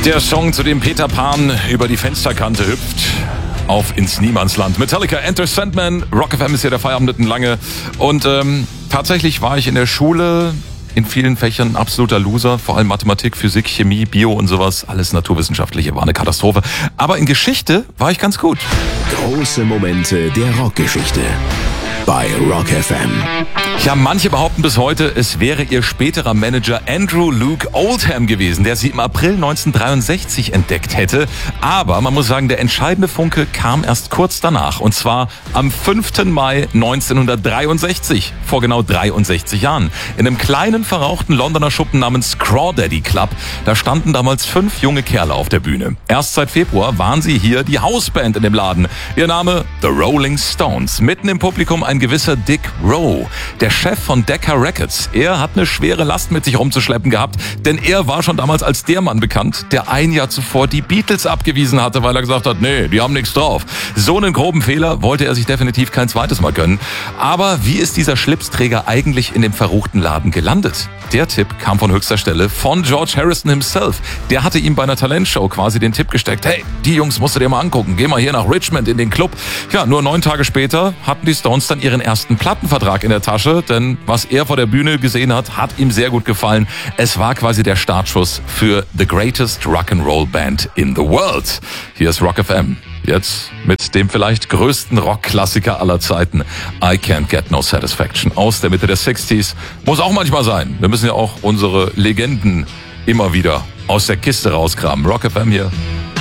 Der Song, zu dem Peter Pan über die Fensterkante hüpft. Auf ins Niemandsland. Metallica, Enter Sandman. Rock FM ist ja der Feierabend lange. Und tatsächlich war ich in der Schule in vielen Fächern ein absoluter Loser. Vor allem Mathematik, Physik, Chemie, Bio und sowas. Alles Naturwissenschaftliche war eine Katastrophe. Aber in Geschichte war ich ganz gut. Große Momente der Rockgeschichte bei Rock FM. Ja, manche behaupten bis heute, es wäre ihr späterer Manager Andrew Luke Oldham gewesen, der sie im April 1963 entdeckt hätte. Aber man muss sagen, der entscheidende Funke kam erst kurz danach. Und zwar am 5. Mai 1963, vor genau 63 Jahren. In einem kleinen, verrauchten Londoner Schuppen namens Crawdaddy Club. Da standen damals 5 junge Kerle auf der Bühne. Erst seit Februar waren sie hier die Hausband in dem Laden. Ihr Name? The Rolling Stones. Mitten im Publikum ein gewisser Dick Rowe, der Chef von Decca Records. Er hat eine schwere Last mit sich rumzuschleppen gehabt, denn er war schon damals als der Mann bekannt, der ein Jahr zuvor die Beatles abgewiesen hatte, weil er gesagt hat, nee, die haben nichts drauf. So einen groben Fehler wollte er sich definitiv kein zweites Mal gönnen. Aber wie ist dieser Schlipsträger eigentlich in dem verruchten Laden gelandet? Der Tipp kam von höchster Stelle von George Harrison himself. Der hatte ihm bei einer Talentshow quasi den Tipp gesteckt, hey, die Jungs musst du dir mal angucken, geh mal hier nach Richmond in den Club. Ja, nur 9 Tage später hatten die Stones dann ihren ersten Plattenvertrag in der Tasche, denn was er vor der Bühne gesehen hat, hat ihm sehr gut gefallen. Es war quasi der Startschuss für The Greatest Rock'n'Roll Band in the World. Hier ist Rock FM. Jetzt mit dem vielleicht größten Rockklassiker aller Zeiten, I Can't Get No Satisfaction aus der Mitte der 60s. Muss auch manchmal sein. Wir müssen ja auch unsere Legenden immer wieder aus der Kiste rauskramen. Rock FM hier.